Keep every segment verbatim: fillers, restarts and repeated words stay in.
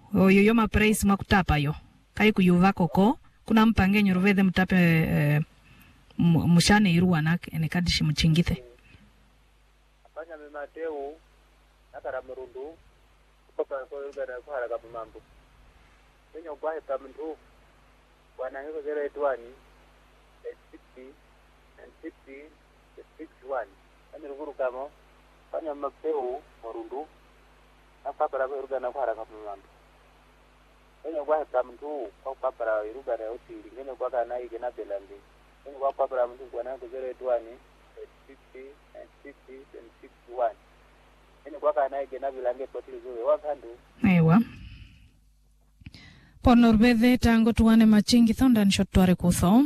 Oyo yo mapraise makutapa yo. Kai kuyuva koko kuna mpange nyoruvede mtape eh, mushane iruwa nak ene kadishi mchingite. Apanya Mateo nakara murundu papa ko yugana ko haraka mambo. Enyo kwahe pamuntu wana ngiko zero eight one sixty and sixty sixty-one. Ani ruguru kamo panya Mateo murundu nakapara ko yugana ko haraka mambo. Enyo kwahe pamuntu ko papara yugana otiri enyo kwa kana igena belandi. Enyo kwa papara muntu wana ngiko zero eight one sixty and sixty and sixty-one. Ene kwa kana igena bilange potili zuwe wakandu. Ewa. Ponorbede tango tuwane machingi thonda nshotware kutho.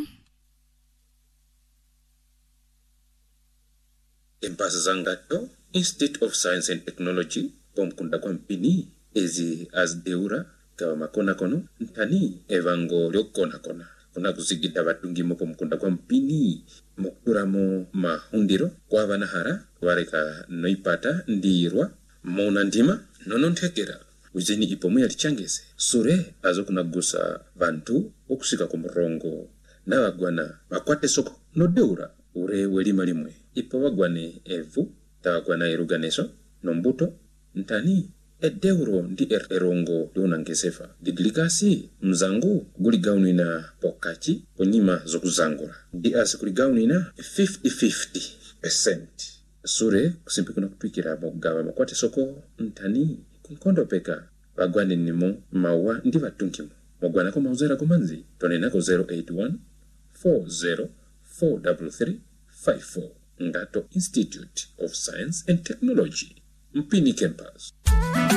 Empasa zangato Institute of Science and Technology pomkunda kwa mpini ezi as deura kawa makona kono ntani evango lyokona kona. Kuna kuzigida batungi moko mkunda kwa mpini mokuramo mahundiro kwa vanahara wareka noipata ndirwa mona ndima nonontekera ujeni ipomu ya lichangese sure azo kunagusa vantu okusika kumurongo na wagwana bakwate soko no deura ure welima limwe ipo wagwane evu tawagwana iruganeso nombuto ntani edeuro ndi er erongo liona ngesefa didlikasi mzangu guli gaunina pokachi ponyima zokuzangura di asi kuli gaunina fifty fifty percent sure kusimpi kuna kutwikira mogawa makwate soko ntani kunkondo peka bagwane nimo mawa ndi batunkimo mogwana ko mauzera ko manzi tonenako zero eight one four zero four three three five four Ngato Institute of Science and Technology Mpini Campus.